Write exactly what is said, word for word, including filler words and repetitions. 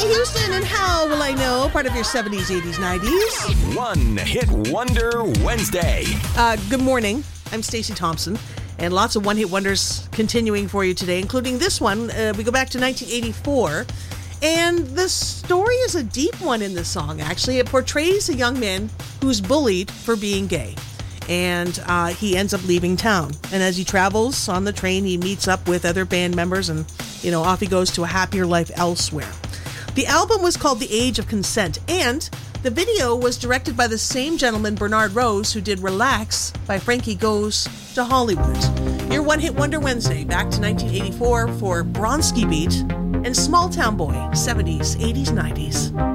Whitney Houston and How Will I Know, part of your seventies, eighties, nineties. One Hit Wonder Wednesday. Uh, good morning. I'm Stacey Thompson, and lots of one-hit wonders continuing for you today, including this one. Uh, we go back to nineteen eighty-four, and the story is a deep one in the song, actually. It portrays a young man who's bullied for being gay, and uh, he ends up leaving town. And as he travels on the train, he meets up with other band members, and, you know, off he goes to a happier life elsewhere. The album was called The Age of Consent, and the video was directed by the same gentleman, Bernard Rose, who did Relax by Frankie Goes to Hollywood. Your One Hit Wonder Wednesday, back to nineteen eighty-four for Bronski Beat and Small Town Boy, seventies, eighties, nineties.